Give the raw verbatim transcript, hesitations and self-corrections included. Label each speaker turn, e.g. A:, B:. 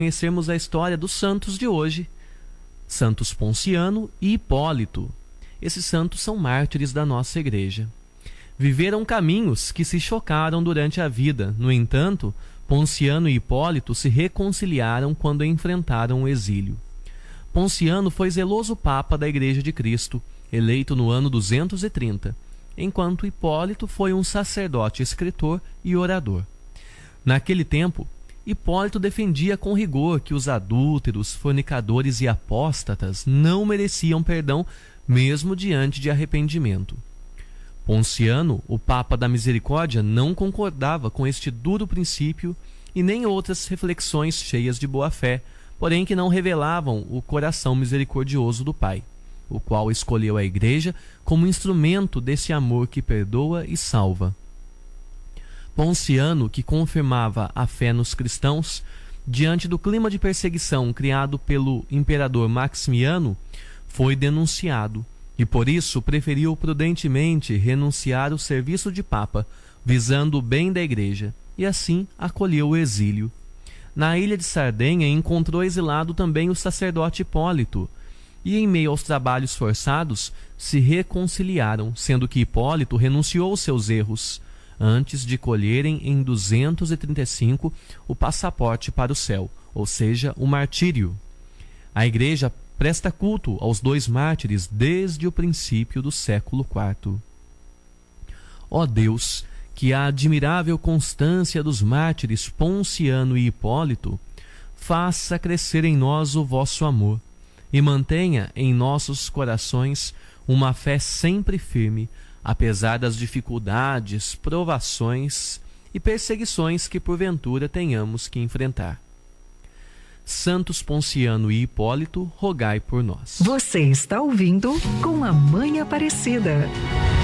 A: conhecermos a história dos santos de hoje, Santos Ponciano e Hipólito. Esses santos são mártires da nossa igreja. Viveram caminhos que se chocaram durante a vida. No entanto, Ponciano e Hipólito se reconciliaram quando enfrentaram o exílio. Ponciano foi zeloso papa da Igreja de Cristo, eleito no ano duzentos e trinta, enquanto Hipólito foi um sacerdote, escritor e orador. Naquele tempo, Hipólito defendia com rigor que os adúlteros, fornicadores e apóstatas não mereciam perdão mesmo diante de arrependimento. Ponciano, o Papa da Misericórdia, não concordava com este duro princípio e nem outras reflexões cheias de boa-fé, porém que não revelavam o coração misericordioso do Pai, o qual escolheu a Igreja como instrumento desse amor que perdoa e salva. Ponciano, que confirmava a fé nos cristãos, diante do clima de perseguição criado pelo imperador Maximiano, foi denunciado e por isso preferiu prudentemente renunciar ao serviço de papa, visando o bem da Igreja, e assim acolheu o exílio. Na ilha de Sardenha encontrou exilado também o sacerdote Hipólito, e em meio aos trabalhos forçados se reconciliaram, sendo que Hipólito renunciou aos seus erros, antes de colherem em duzentos e trinta e cinco o passaporte para o céu, ou seja, o martírio. A Igreja presta culto aos dois mártires desde o princípio do século quarto. Ó Deus, que a admirável constância dos mártires Ponciano e Hipólito faça crescer em nós o vosso amor e mantenha em nossos corações uma fé sempre firme, apesar das dificuldades, provações e perseguições que porventura tenhamos que enfrentar. Santos Ponciano e Hipólito, rogai por nós.
B: Você está ouvindo Com a Mãe Aparecida.